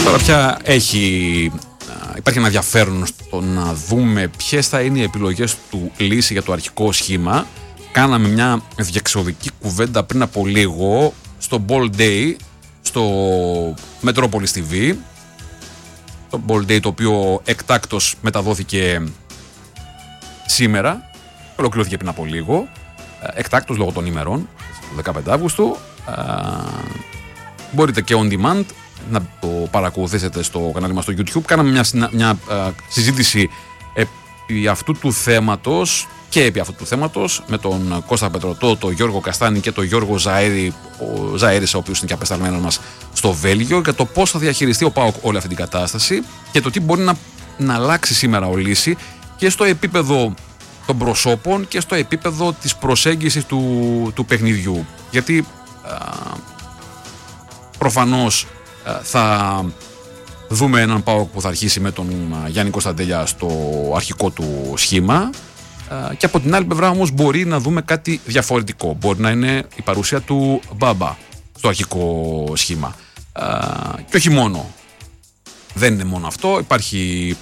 Τώρα πια υπάρχει ένα ενδιαφέρον στο να δούμε ποιες θα είναι οι επιλογές του Λύση για το αρχικό σχήμα. Κάναμε μια διεξοδική κουβέντα πριν από λίγο στο Ball Day στο Metropolis TV. Το Ball Day, το οποίο εκτάκτως μεταδόθηκε σήμερα, ολοκληρώθηκε πριν από λίγο, εκτάκτως λόγω των ημερών, 15 Αύγουστου. Μπορείτε και on demand να το παρακολουθήσετε στο κανάλι μας στο YouTube. Κάναμε μια συζήτηση επί αυτού του θέματος και επί αυτού του θέματος με τον Κώστα Πετρωτό, τον Γιώργο Καστάνη και τον Γιώργο Ζαέρη, ο Ζαέρης, ο οποίος είναι και απεσταλμένος μας στο Βέλγιο, για το πώς θα διαχειριστεί ο ΠΑΟΚ όλη αυτή την κατάσταση και το τι μπορεί να αλλάξει σήμερα ο Λύση και στο επίπεδο των προσώπων και στο επίπεδο της προσέγγισης του παιχνιδιού. Γιατί προφανώς θα δούμε έναν ΠΑΟΚ που θα αρχίσει με τον Γιάννη Κωνσταντέλια στο αρχικό του σχήμα και από την άλλη πλευρά όμως μπορεί να δούμε κάτι διαφορετικό. Μπορεί να είναι η παρουσία του Μπάμπα στο αρχικό σχήμα. Και όχι μόνο. Δεν είναι μόνο αυτό. Υπάρχει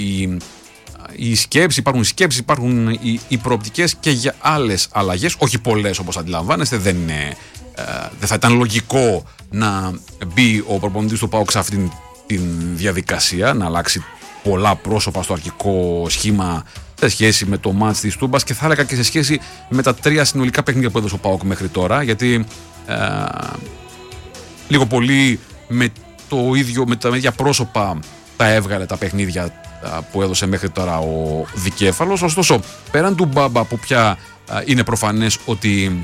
υπάρχουν σκέψεις, υπάρχουν οι προοπτικές και για άλλες αλλαγές. Όχι πολλές όπως αντιλαμβάνεστε. Δεν θα ήταν λογικό να μπει ο προπονητής του ΠΑΟΚ σε αυτή την διαδικασία, να αλλάξει πολλά πρόσωπα στο αρχικό σχήμα σε σχέση με το μάτς της Τούμπας και θα έλεγα και σε σχέση με τα 3 συνολικά παιχνίδια που έδωσε ο ΠΑΟΚ μέχρι τώρα, γιατί λίγο πολύ με τα ίδια πρόσωπα τα έβγαλε τα παιχνίδια που έδωσε μέχρι τώρα ο δικέφαλος. Ωστόσο, πέραν του Μπάμπα που πια είναι προφανές ότι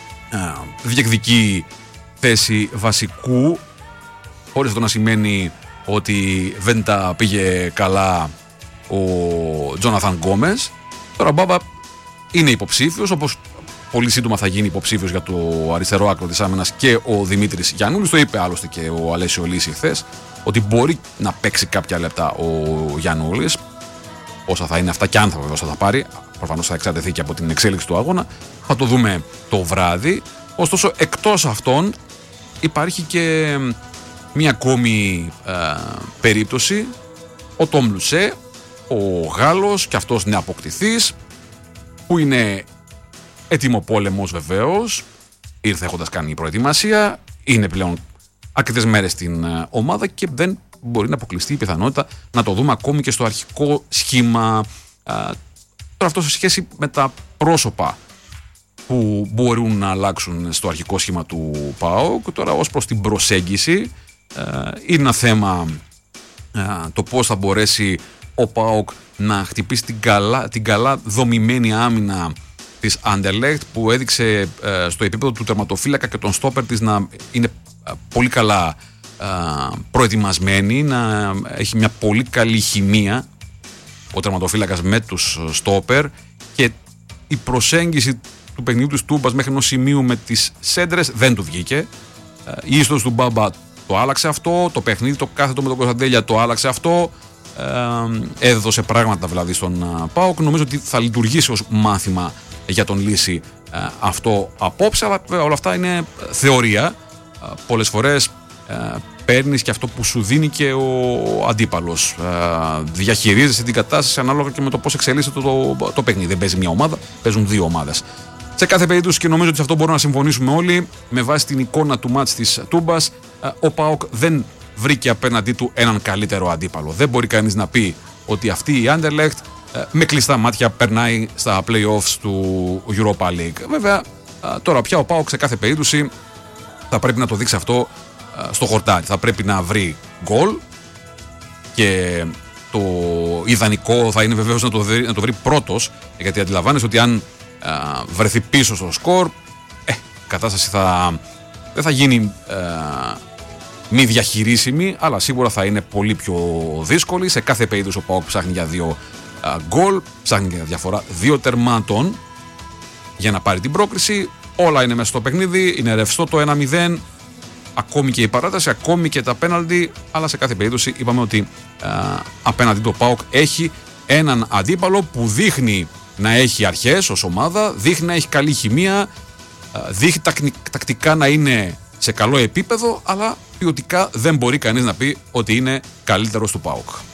διεκδικεί θέση βασικού, χωρίς αυτό να σημαίνει ότι δεν τα πήγε καλά ο Τζόναθαν Γκόμες. Τώρα ο Μπάμπα είναι υποψήφιος, όπως πολύ σύντομα θα γίνει υποψήφιος για το αριστερό άκρο της άμυνας και ο Δημήτρης Γιαννούλης. Το είπε άλλωστε και ο Αλέσιο Λύση χθες, ότι μπορεί να παίξει κάποια λεπτά ο Γιαννούλης. Όσα θα είναι αυτά και αν θα πάρει, προφανώς θα εξαρτηθεί και από την εξέλιξη του αγώνα. Θα το δούμε το βράδυ. Ωστόσο, εκτός αυτών υπάρχει και μία ακόμη περίπτωση. Ο Τόμ Λουσέ, ο Γάλλος, και αυτός νεαποκτηθής, που είναι έτοιμο πόλεμος βεβαίως, ήρθε έχοντας κάνει προετοιμασία, είναι πλέον αρκετές μέρες στην ομάδα και δεν μπορεί να αποκλειστεί η πιθανότητα να το δούμε ακόμη και στο αρχικό σχήμα. Τώρα αυτό σε σχέση με τα πρόσωπα που μπορούν να αλλάξουν στο αρχικό σχήμα του ΠΑΟΚ. Τώρα ως προς την προσέγγιση είναι ένα θέμα το πώς θα μπορέσει ο ΠΑΟΚ να χτυπήσει την καλά δομημένη άμυνα της Anderlecht, που έδειξε στο επίπεδο του τερματοφύλακα και των στόπερ της να είναι πολύ καλά προετοιμασμένη, να έχει μια πολύ καλή χημεία ο τερματοφύλακας με τους στόπερ, και η προσέγγιση του παιχνιδιού του Τούμπας μέχρι ενός σημείου με τις σέντρες δεν του βγήκε. Η είσοδος του Μπάμπα το άλλαξε αυτό, το παιχνίδι το κάθετο με τον Κωνσταντέλια το άλλαξε αυτό, έδωσε πράγματα δηλαδή στον ΠΑΟΚ. Νομίζω ότι θα λειτουργήσει ως μάθημα για τον Λύση αυτό απόψε, αλλά βέβαια όλα αυτά είναι θεωρία. Πολλές φορές παίρνεις και αυτό που σου δίνει και ο αντίπαλος. Διαχειρίζεσαι την κατάσταση ανάλογα και με το πώς εξελίσσεται το παιχνίδι. Δεν παίζει μια ομάδα, παίζουν δύο ομάδες. Σε κάθε περίπτωση, και νομίζω ότι σε αυτό μπορούμε να συμφωνήσουμε όλοι, με βάση την εικόνα του μάτς της Τούμπας, ο ΠΑΟΚ δεν βρήκε απέναντί του έναν καλύτερο αντίπαλο. Δεν μπορεί κανείς να πει ότι αυτή η Anderlecht με κλειστά μάτια περνάει στα play-offs του Europa League. Βέβαια, τώρα πια ο ΠΑΟΚ σε κάθε περίπτωση θα πρέπει να το δείξει αυτό στο χορτάρι. Θα πρέπει να βρει γκολ, και το ιδανικό θα είναι βεβαίως να το βρει πρώτος, γιατί αντιλαμβάνεσαι ότι αν βρεθεί πίσω στο σκορ, η κατάσταση δεν θα γίνει μη διαχειρίσιμη, αλλά σίγουρα θα είναι πολύ πιο δύσκολη. Σε κάθε περίπτωση ο ΠΑΟΚ ψάχνει για 2 γκολ, ψάχνει για διαφορά 2 τερμάτων για να πάρει την πρόκριση. Όλα είναι μέσα στο παιχνίδι, είναι ρευστό το 1-0, ακόμη και η παράταση, ακόμη και τα πέναλτι, αλλά σε κάθε περίπτωση είπαμε ότι απέναντι το ΠΑΟΚ έχει έναν αντίπαλο που δείχνει να έχει αρχές ως ομάδα, δείχνει να έχει καλή χημεία, δείχνει τακτικά να είναι σε καλό επίπεδο, αλλά ποιοτικά δεν μπορεί κανείς να πει ότι είναι καλύτερος του ΠΑΟΚ.